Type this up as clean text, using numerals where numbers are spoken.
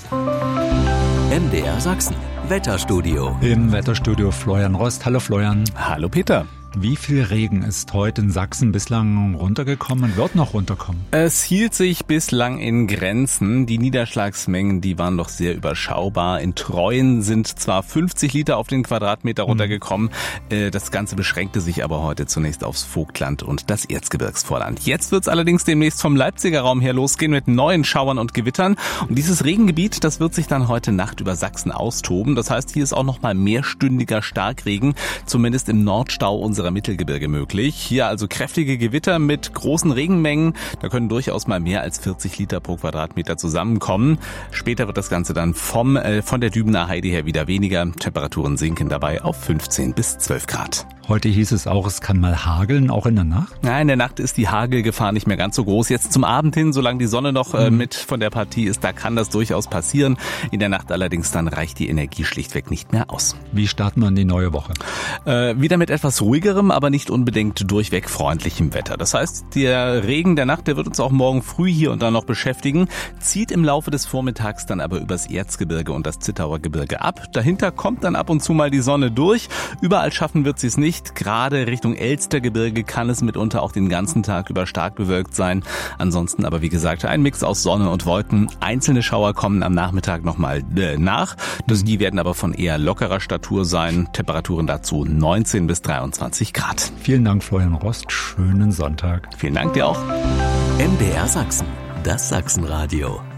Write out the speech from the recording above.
MDR Sachsen, Wetterstudio. Im Wetterstudio Florian Rost. Hallo Florian. Hallo Peter. Wie viel Regen ist heute in Sachsen bislang runtergekommen und wird noch runterkommen? Es hielt sich bislang in Grenzen. Die Niederschlagsmengen, die waren doch sehr überschaubar. In Treuen sind zwar 50 Liter auf den Quadratmeter runtergekommen. Das Ganze beschränkte sich aber heute zunächst aufs Vogtland und das Erzgebirgsvorland. Jetzt wird es allerdings demnächst vom Leipziger Raum her losgehen mit neuen Schauern und Gewittern. Und dieses Regengebiet, das wird sich dann heute Nacht über Sachsen austoben. Das heißt, hier ist auch noch mal mehrstündiger Starkregen, zumindest im Nordstau unserer Mittelgebirge möglich. Hier also kräftige Gewitter mit großen Regenmengen. Da können durchaus mal mehr als 40 Liter pro Quadratmeter zusammenkommen. Später wird das Ganze dann von der Dübener Heide her wieder weniger. Temperaturen sinken dabei auf 15 bis 12 Grad. Heute hieß es auch, es kann mal hageln, auch in der Nacht? Ja, in der Nacht ist die Hagelgefahr nicht mehr ganz so groß. Jetzt zum Abend hin, solange die Sonne noch mit von der Partie ist, da kann das durchaus passieren. In der Nacht allerdings dann reicht die Energie schlichtweg nicht mehr aus. Wie starten wir in die neue Woche? Wieder mit etwas ruhigerem, aber nicht unbedingt durchweg freundlichem Wetter. Das heißt, der Regen der Nacht, der wird uns auch morgen früh hier und da noch beschäftigen, zieht im Laufe des Vormittags dann aber übers Erzgebirge und das Zittauer Gebirge ab. Dahinter kommt dann ab und zu mal die Sonne durch. Überall schaffen wird sie es nicht. Gerade Richtung Elstergebirge kann es mitunter auch den ganzen Tag über stark bewölkt sein. Ansonsten aber wie gesagt ein Mix aus Sonne und Wolken. Einzelne Schauer kommen am Nachmittag nochmal nach. Die werden aber von eher lockerer Statur sein. Temperaturen dazu 19 bis 23 Grad. Vielen Dank, Florian Rost. Schönen Sonntag. Vielen Dank dir auch. MDR Sachsen, das Sachsenradio.